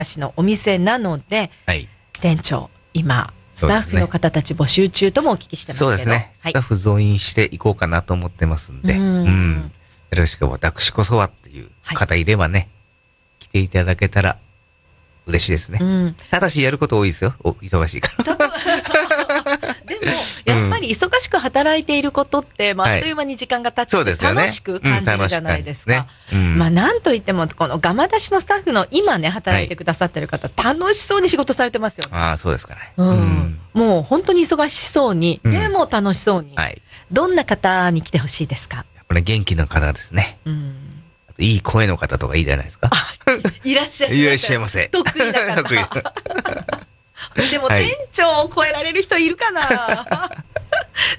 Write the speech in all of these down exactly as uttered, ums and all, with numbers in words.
私のお店なので、 はい、 店長今スタッフの方たち募集中ともお聞きしてますけど、 そうですね、 はい、 スタッフ増員していこうかなと思ってますんで、 うん、 うん、よろしく私こそはっていう方いればね、はい、来ていただけたら嬉しいですね、うん、ただしやること多いですよ、お忙しいからでもやっぱり忙しく働いていることって、うん、まあ、あっという間に時間が経って楽しく感じるじゃないですか、うん、まあなんといってもこのガマ出しのスタッフの今ね働いてくださってる方、はい、楽しそうに仕事されてますよね。 ああそうですかね、 うんうん、もう本当に忙しそうに、うん、でも楽しそうに、はい、どんな方に来てほしいですか？やっぱり元気の方ですね、うん、あといい声の方とかいいじゃないですか。 いらっしゃいませ。 いらっしゃいませ。 得意な方でも店長を超えられる人いるかな、はい、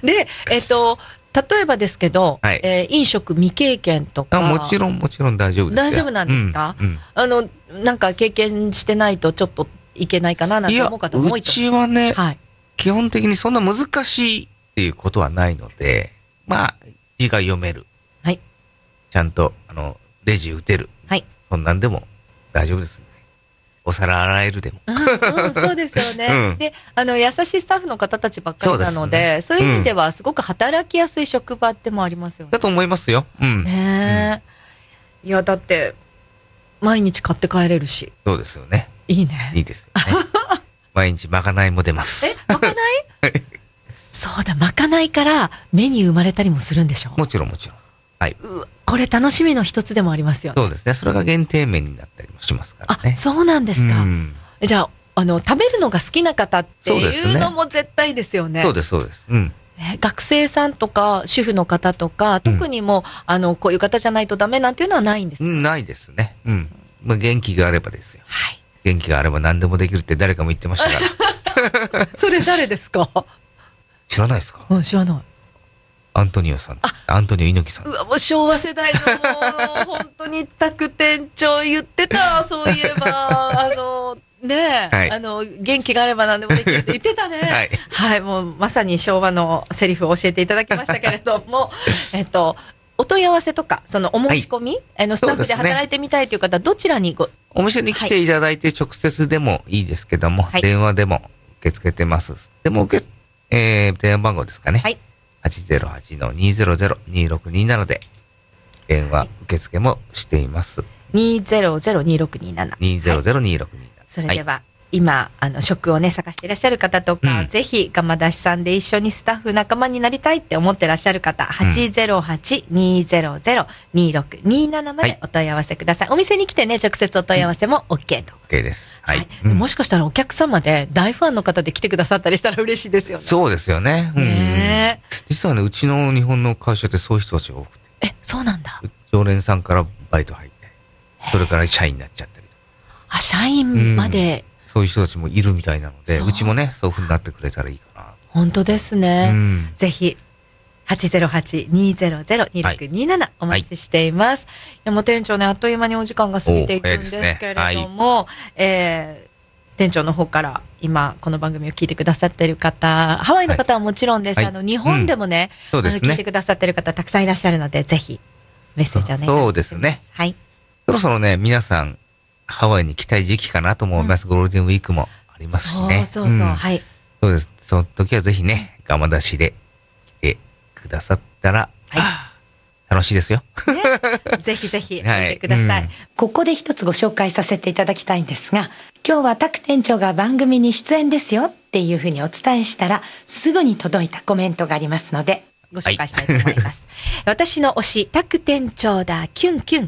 で、えっと例えばですけど、はい、えー、飲食未経験とか。 あ、もちろんもちろん大丈夫ですよ。 大丈夫なんですか、うんうん、あのなんか経験してないとちょっといけないかななんて思う方も多いと。 うちはね、はい、基本的にそんな難しいっていうことはないので、まあ字が読める、はい、ちゃんとあのレジ打てる、はい、そんなんでも大丈夫です、ね、お皿洗えるでも、 うんうん、そうですよね、うん、であの優しいスタッフの方たちばっかりなので、そういう意味ではすごく働きやすい職場でもありますよね。 だと思いますよ、うん、 ねえ、うん、いやだって毎日買って帰れるし。 そうですよね、 いいね、 いいですよね毎日まかないも出ます。 え、まかないそうだ、まかないからメニュー生まれたりもするんでしょ？ もちろんもちろん、はい、 うこれ楽しみの一つでもありますよね。 そうですね、それが限定麺になったりもしますからね。 あ、そうなんですか、うん、じゃあ、あの食べるのが好きな方っていうのも絶対ですよね。 そうですそうです、うん、 え学生さんとか主婦の方とか特にもう、うん、あのこういう方じゃないとダメなんていうのはないんですか？うん、 ないですね、うん、まあ、元気があればですよ、はい、元気があれば何でもできるって誰かも言ってましたからそれ誰ですか？ 知らないですか？ うん、知らない。 アントニオさん、アントニオ猪木さん。 うわ、もう昭和世代の本当にタク店長言ってた、そういえばあのねえ、はい、あの元気があれば何でもできるって言ってたね。はい、はい、もうまさに昭和のセリフを教えていただきましたけれども、えっとお問い合わせとかそのお申し込み、はい、あのスタッフで働いてみたいという方、どちらにごお店に来ていただいて直接でもいいですけども、はい、電話でも受け付けてます。でも受け、えー、電話番号ですかね。はい、はちゼロはちのにゼロゼロにろくになな で電話受付もしています。 にゼロゼロにろくにななにゼロゼロにろくになな、 それでは、はい、今あの職をね探していらっしゃる方とか、うん、ぜひガマ出しさんで一緒にスタッフ仲間になりたいって思ってらっしゃる方、はちゼロはちにゼロゼロにろくになな までお問い合わせください、はい、お店に来てね直接お問い合わせも OK と、 うん、OK です、はいはい、 うん、もしかしたらお客様で大ファンの方で来てくださったりしたら嬉しいですよね。 そうですよね、うん、ね、実はねうちの日本の会社ってそういう人たちが多くて、 え、そうなんだ、 常連さんからバイト入ってそれから社員になっちゃったりとか、 あ、社員まで、 うん、そういう人たちもいるみたいなので、 う, うちもねそういう風になってくれたらいいかな。 本当ですね、うん、ぜひはちゼロはちにゼロゼロにろくになな、はい、お待ちしています、はい、いやもう店長ねあっという間にお時間が過ぎていくんですけれども、はい、えー、店長の方から今この番組を聞いてくださっている方、ハワイの方はもちろんです、はい、あの日本でもね、うん、あの聞いてくださっている方たくさんいらっしゃるので、ぜひメッセージをお願いします。 そうですね、はい、そろそろね皆さんハワイに来たい時期かなと思います、うん、ゴールデンウィークもありますしね。 そうそうそう、うん、はい、そうです。 その時はぜひねガマ出しで来てくださったら、はい、楽しいですよ、 ね、ぜひぜひおいてください、はい、うん、ここで一つご紹介させていただきたいんですが、今日はタク店長が番組に出演ですよっていうふうにお伝えしたらすぐに届いたコメントがありますのでご紹介したいと思います、はい、私の推しタク店長だキュンキュン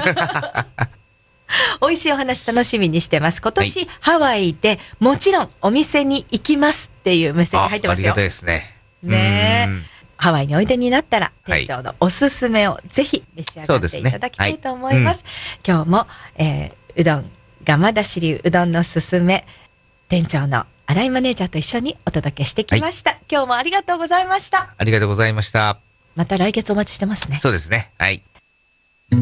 美味しいお話楽しみにしてます。今年、はい、ハワイでもちろんお店に行きますっていうメッセージ入ってますよ。 あ, ありがたいですね。 ねえ、ハワイにおいでになったら店長のおすすめをぜひ召し上がっていただきたいと思います、ね、はい、うん、今日も、えー、うどんガマ出し流うどんのすすめ店長の新井マネージャーと一緒にお届けしてきました、はい、今日もありがとうございました。 ありがとうございました。 また来月お待ちしてますね。 そうですね、はい。